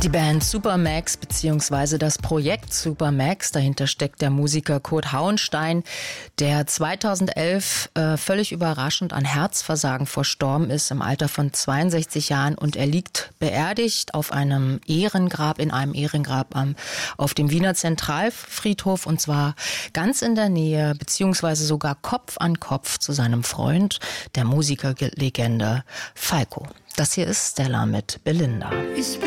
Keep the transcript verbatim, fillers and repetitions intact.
Die Band Supermax bzw. das Projekt Supermax, dahinter steckt der Musiker Kurt Hauenstein, der zweitausendelf äh, völlig überraschend an Herzversagen verstorben ist im Alter von zweiundsechzig Jahren, und er liegt beerdigt auf einem Ehrengrab, in einem Ehrengrab am, auf dem Wiener Zentralfriedhof, und zwar ganz in der Nähe beziehungsweise sogar Kopf an Kopf zu seinem Freund, der Musikerlegende Falco. Das hier ist Stella mit Belinda. Ich